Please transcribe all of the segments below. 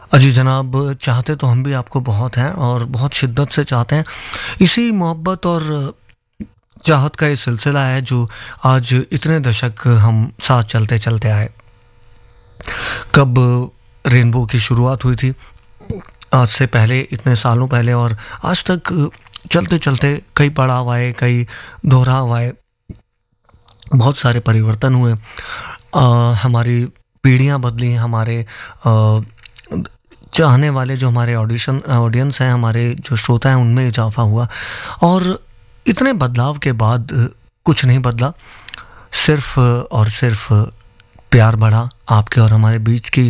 अजी जनाब, चाहते तो हम भी आपको बहुत हैं और बहुत शिद्दत से चाहते हैं। इसी मोहब्बत और चाहत का ये सिलसिला है जो आज इतने दशक हम साथ चलते चलते आए। कब रेनबो की शुरुआत हुई थी, आज से पहले, इतने सालों पहले, और आज तक चलते चलते कई पड़ाव आए, कई दोहराव आए, बहुत सारे परिवर्तन हुए। हमारी पीढ़ियां बदली, हमारे चाहने वाले जो हमारे ऑडियंस हैं, हमारे जो श्रोता हैं, उनमें इजाफा हुआ। और इतने बदलाव के बाद कुछ नहीं बदला, सिर्फ और सिर्फ प्यार बढ़ा। आपके और हमारे बीच की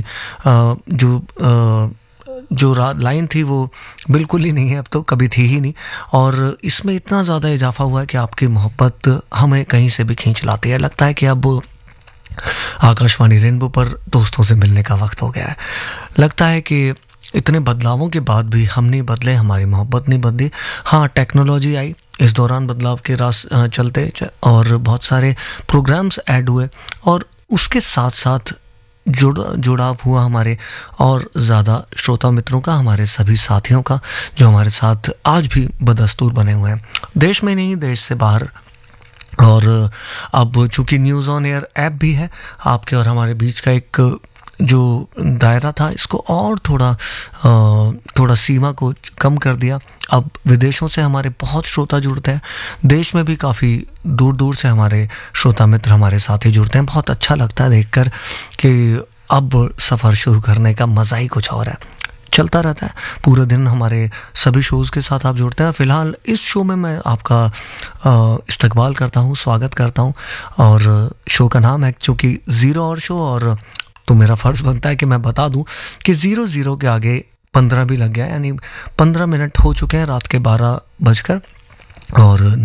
जो लाइन थी वो बिल्कुल ही नहीं है, अब तो कभी थी ही नहीं। और इसमें इतना ज़्यादा इजाफा हुआ है कि आपकी मोहब्बत हमें कहीं से भी खींच लाती है। लगता है कि अब आकाशवाणी रेनबो पर दोस्तों से मिलने का वक्त हो गया है। लगता है कि इतने बदलावों के बाद भी हम नहीं बदले, हमारी मोहब्बत नहीं बदली। हाँ, टेक्नोलॉजी आई इस दौरान, बदलाव के और बहुत सारे प्रोग्राम्स ऐड हुए, और उसके साथ साथ जुड़ाव हुआ हमारे और ज़्यादा श्रोता मित्रों का, हमारे सभी साथियों का, जो हमारे साथ आज भी बदस्तूर बने हुए हैं, देश में नहीं, देश से बाहर। और अब चूंकि न्यूज़ ऑन एयर ऐप भी है, आपके और हमारे बीच का एक जो दायरा था, इसको और थोड़ा सीमा को कम कर दिया। अब विदेशों से हमारे बहुत श्रोता जुड़ते हैं, देश में भी काफ़ी दूर दूर से हमारे श्रोता मित्र, हमारे साथी जुड़ते हैं। बहुत अच्छा लगता है देखकर कि अब सफ़र शुरू करने का मज़ा ही कुछ और है। चलता रहता है पूरे दिन, हमारे सभी शोज़ के साथ आप जुड़ते हैं। फ़िलहाल इस शो में मैं आपका इस्तकबाल करता हूँ, स्वागत करता हूँ। और शो का नाम है चूँकि ज़ीरो और शो, और तो मेरा फ़र्ज़ बनता है कि मैं बता दूं कि 00 के आगे 15 भी लग गया, यानी 15 मिनट हो चुके हैं रात के 12 बजकर और